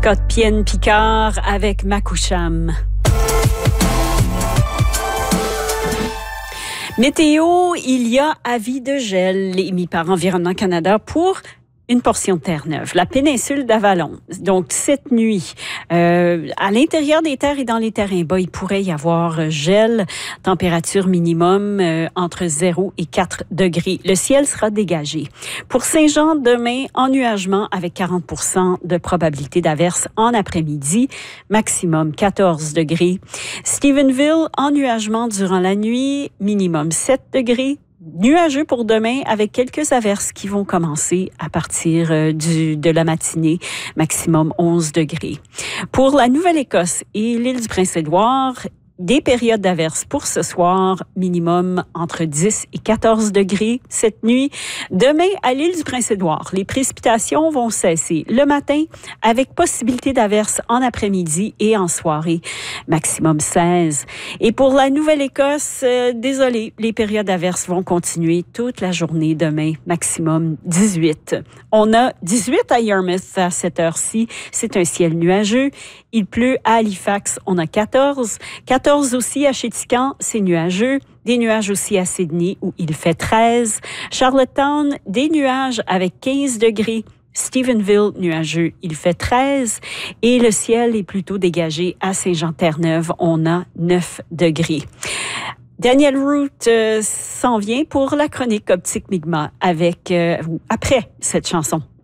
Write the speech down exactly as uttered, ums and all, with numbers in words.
Scott Pienne Picard avec Makoucham. Météo, il y a avis de gel émis par Environnement Canada pour une portion de Terre-Neuve, la péninsule d'Avalon. Donc, cette nuit, euh, à l'intérieur des terres et dans les terrains bas, il pourrait y avoir gel, température minimum euh, entre zéro et quatre degrés. Le ciel sera dégagé. Pour Saint-Jean, demain, ennuagement avec quarante pour cent de probabilité d'averse en après-midi, maximum quatorze degrés. Stephenville, ennuagement durant la nuit, minimum sept degrés. Nuageux pour demain avec quelques averses qui vont commencer à partir euh, du, de la matinée, maximum onze degrés. Pour la Nouvelle-Écosse et l'île du Prince-Édouard, des périodes d'averses pour ce soir, minimum entre dix et quatorze degrés cette nuit. Demain, à l'île du Prince-Édouard, les précipitations vont cesser le matin avec possibilité d'averses en après-midi et en soirée, maximum seize. Et pour la Nouvelle-Écosse, euh, désolé, les périodes d'averses vont continuer toute la journée demain, maximum dix-huit. On a dix-huit à Yarmouth à cette heure-ci. C'est un ciel nuageux. Il pleut à Halifax, on a quatorze. quatorze aussi à Chéticamp, c'est nuageux. Des nuages aussi à Sydney où il fait treize. Charlottetown, des nuages avec quinze degrés. Stephenville, nuageux, il fait treize. Et le ciel est plutôt dégagé à Saint-Jean-Terre-Neuve, on a neuf degrés. Daniel Root euh, s'en vient pour la chronique Optique Mi'kmaq avec, euh, après cette chanson.